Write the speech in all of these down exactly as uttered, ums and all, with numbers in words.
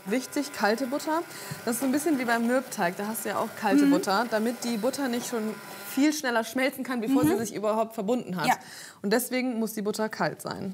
Wichtig, kalte Butter. Das ist so ein bisschen wie beim Mürbteig, da hast du ja auch kalte mhm. Butter, damit die Butter nicht schon viel schneller schmelzen kann, bevor mhm. sie sich überhaupt verbunden hat. Ja. Und deswegen muss die Butter kalt sein.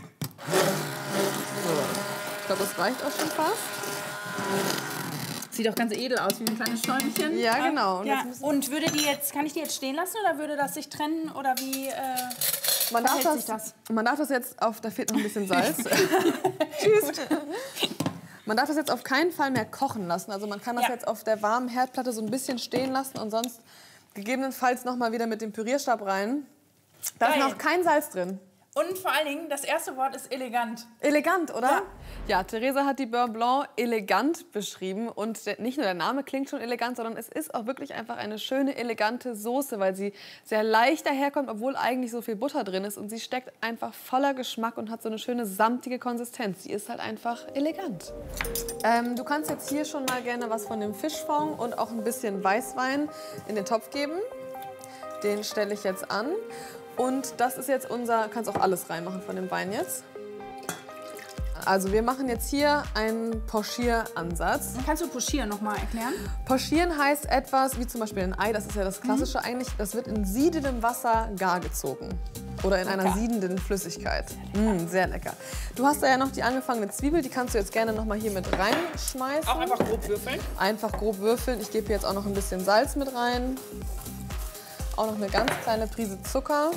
So. Ich glaube, das reicht auch schon fast. Sieht auch ganz edel aus, wie ein kleines Schäumchen. Ja, genau. Und, ja. Und würde die jetzt, kann ich die jetzt stehen lassen oder würde das sich trennen oder wie äh, man darf das, sich das? Man darf das jetzt auf, da fehlt noch ein bisschen Salz. Tschüss. Man darf das jetzt auf keinen Fall mehr kochen lassen. Also man kann das ja. jetzt auf der warmen Herdplatte so ein bisschen stehen lassen und sonst gegebenenfalls noch mal wieder mit dem Pürierstab rein. Da ist noch kein Salz drin. Und vor allen Dingen, das erste Wort ist elegant. Elegant, oder? Ja, ja, Theresa hat die Beurre Blanc elegant beschrieben. Und der, nicht nur der Name klingt schon elegant, sondern es ist auch wirklich einfach eine schöne, elegante Soße, weil sie sehr leicht daherkommt, obwohl eigentlich so viel Butter drin ist. Und sie steckt einfach voller Geschmack und hat so eine schöne, samtige Konsistenz. Sie ist halt einfach elegant. Ähm, du kannst jetzt hier schon mal gerne was von dem Fischfond und auch ein bisschen Weißwein in den Topf geben. Den stelle ich jetzt an. Und das ist jetzt unser, kannst auch alles reinmachen von dem Wein jetzt. Also wir machen jetzt hier einen Pochieransatz. Kannst du Pochieren noch mal erklären? Pochieren heißt etwas wie zum Beispiel ein Ei, das ist ja das Klassische mhm. eigentlich, das wird in siedendem Wasser gar gezogen. Oder in lecker. einer siedenden Flüssigkeit. Sehr lecker. Mm, sehr lecker. Du hast da ja noch die angefangene Zwiebel, die kannst du jetzt gerne noch mal hier mit reinschmeißen. Auch einfach grob würfeln? Einfach grob würfeln. Ich gebe hier jetzt auch noch ein bisschen Salz mit rein. Auch noch eine ganz kleine Prise Zucker.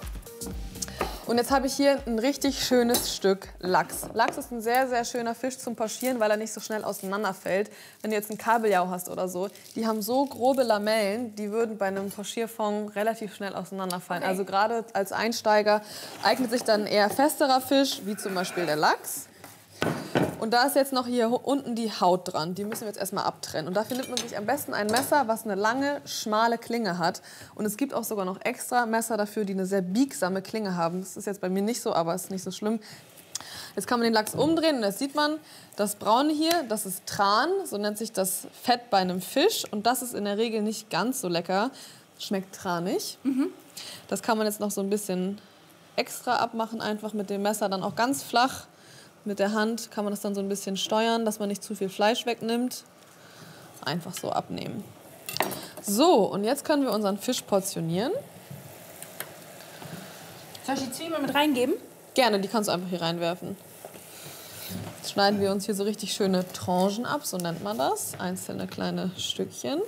Und jetzt habe ich hier ein richtig schönes Stück Lachs. Lachs ist ein sehr, sehr schöner Fisch zum Pochieren, weil er nicht so schnell auseinanderfällt. Wenn du jetzt einen Kabeljau hast oder so, die haben so grobe Lamellen, die würden bei einem Pochierfond relativ schnell auseinanderfallen. Okay. Also gerade als Einsteiger eignet sich dann eher festerer Fisch, wie zum Beispiel der Lachs. Und da ist jetzt noch hier unten die Haut dran. Die müssen wir jetzt erstmal abtrennen. Und dafür nimmt man sich am besten ein Messer, was eine lange, schmale Klinge hat. Und es gibt auch sogar noch extra Messer dafür, die eine sehr biegsame Klinge haben. Das ist jetzt bei mir nicht so, aber ist nicht so schlimm. Jetzt kann man den Lachs umdrehen und das sieht man. Das Braune hier, das ist Tran, so nennt sich das Fett bei einem Fisch. Und das ist in der Regel nicht ganz so lecker. Schmeckt tranig. Mhm. Das kann man jetzt noch so ein bisschen extra abmachen, einfach mit dem Messer dann auch ganz flach. Mit der Hand kann man das dann so ein bisschen steuern, dass man nicht zu viel Fleisch wegnimmt. Einfach so abnehmen. So, und jetzt können wir unseren Fisch portionieren. Soll ich die Zwiebeln mit reingeben? Gerne, die kannst du einfach hier reinwerfen. Jetzt schneiden wir uns hier so richtig schöne Tranchen ab, so nennt man das. Einzelne kleine Stückchen.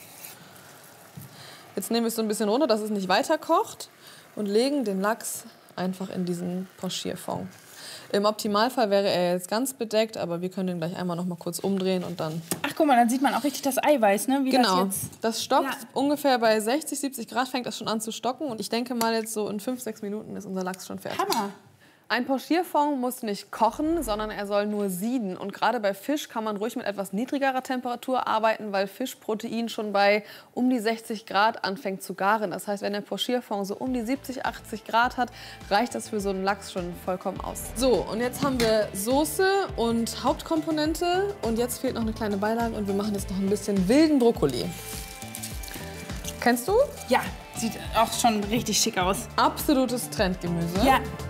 Jetzt nehmen wir es so ein bisschen runter, dass es nicht weiter kocht. Und legen den Lachs einfach in diesen Pochierfond. Im Optimalfall wäre er jetzt ganz bedeckt, aber wir können den gleich einmal noch mal kurz umdrehen und dann... Ach, guck mal, dann sieht man auch richtig das Eiweiß, ne? Wie genau, das, jetzt... das stockt. Ja. Ungefähr bei sechzig, siebzig Grad fängt das schon an zu stocken. Und ich denke mal, jetzt so in fünf, sechs Minuten ist unser Lachs schon fertig. Hammer! Ein Pochierfond muss nicht kochen, sondern er soll nur sieden. Und gerade bei Fisch kann man ruhig mit etwas niedrigerer Temperatur arbeiten, weil Fischprotein schon bei um die sechzig Grad anfängt zu garen. Das heißt, wenn der Pochierfond so um die siebzig, achtzig Grad hat, reicht das für so einen Lachs schon vollkommen aus. So, und jetzt haben wir Soße und Hauptkomponente. Und jetzt fehlt noch eine kleine Beilage und wir machen jetzt noch ein bisschen wilden Brokkoli. Kennst du? Ja, sieht auch schon richtig schick aus. Absolutes Trendgemüse. Ja.